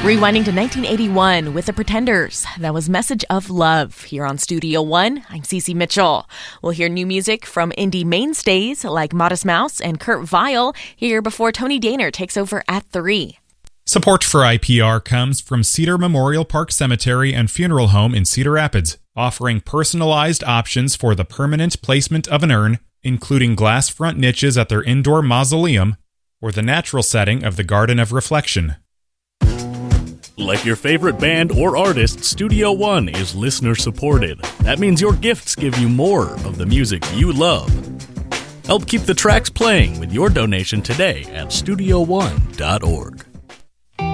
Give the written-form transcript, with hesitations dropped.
Rewinding to 1981 with the Pretenders. That was Message of Love here on Studio One. I'm Cece Mitchell. We'll hear new music from indie mainstays like Modest Mouse and Kurt Vile here before Tony Daner takes over at 3. Support for IPR comes from Cedar Memorial Park Cemetery and Funeral Home in Cedar Rapids, offering personalized options for the permanent placement of an urn, including glass front niches at their indoor mausoleum or the natural setting of the Garden of Reflection. Like your favorite band or artist, Studio One is listener-supported. That means your gifts give you more of the music you love. Help keep the tracks playing with your donation today at StudioOne.org.